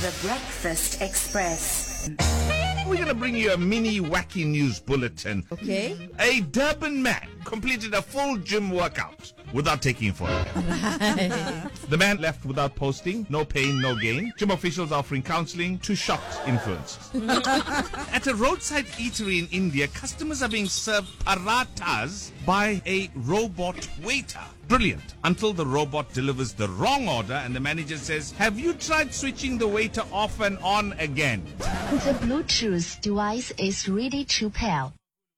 The Breakfast Express. We're going to bring you a mini wacky news bulletin. Okay. A Durban man completed a full gym workout without taking a photo. The man left without posting. No pain, no gain. Gym officials offering counseling to shocked influencers. At a roadside eatery in India, customers are being served parathas by a robot waiter. Brilliant. Until the robot delivers the wrong order and the manager says, "Have you tried switching the waiter off and on again?" The Bluetooth device is ready to pair.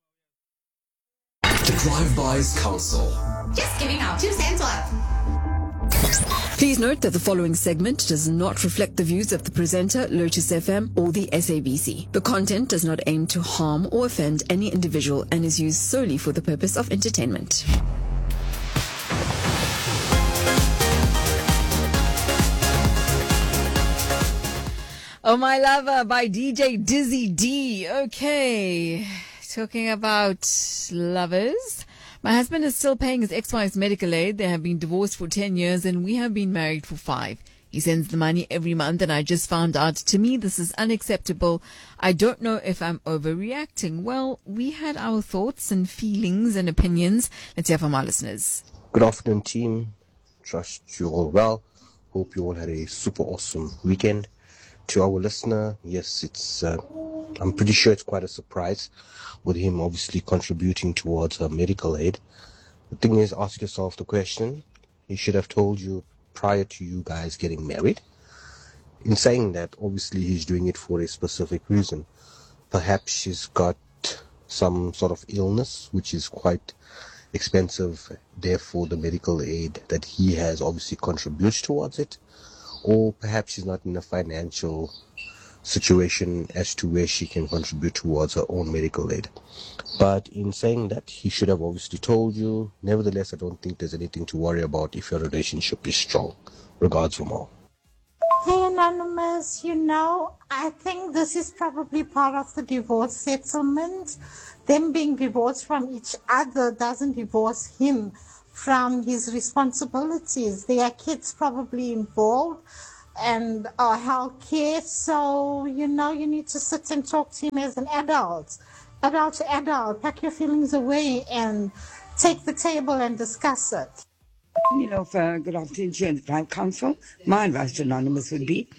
The Drive-Bys Council. Just giving out 2 cents worth. Please note that the following segment does not reflect the views of the presenter, Lotus FM, or the SABC. The content does not aim to harm or offend any individual and is used solely for the purpose of entertainment. Oh My Lover by DJ Dizzy D. Okay, talking about lovers. My husband is still paying his ex-wife's medical aid. They have been divorced for 10 years and we have been married for 5. He sends the money every month and I just found out. To me, this is unacceptable. I don't know if I'm overreacting. Well, we had our thoughts and feelings and opinions. Let's hear from our listeners. Good afternoon, team. Trust you all well. Hope you all had a super awesome weekend. To our listener, yes, it's I'm pretty sure it's quite a surprise with him obviously contributing towards medical aid. The thing is, ask yourself the question, he should have told you prior to you guys getting married. In saying that, obviously he's doing it for a specific reason. Perhaps she's got some sort of illness which is quite expensive, therefore the medical aid that he has obviously contributes towards it. Or perhaps she's not in a financial situation as to where she can contribute towards her own medical aid. But in saying that, he should have obviously told you. Nevertheless, I don't think there's anything to worry about if your relationship is strong. Regards from all. Hey Anonymous, I think this is probably part of the divorce settlement. Them being divorced from each other doesn't divorce him from his responsibilities. There are kids probably involved and health care. So, you need to sit and talk to him as an adult to adult. Pack your feelings away and take the table and discuss it. Good afternoon to you and the Prime Council. My advice to Anonymous would be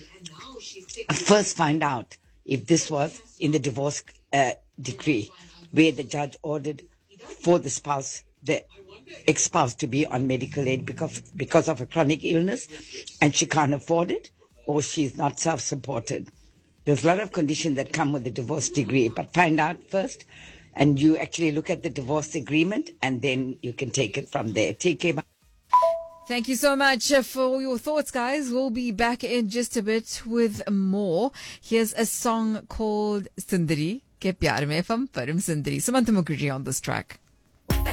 first find out if this was in the divorce decree where the judge ordered for the spouse, the ex-spouse, to be on medical aid because of a chronic illness and she can't afford it, or she's not self-supported. There's a lot of conditions that come with the divorce decree, but find out first and you actually look at the divorce agreement and then you can take it from there. Take care. Thank you so much for your thoughts, guys. We'll be back in just a bit with more. Here's a song called Sundari Ke Pyar Mein from Param Sundari. Samantha Mukherjee on this track.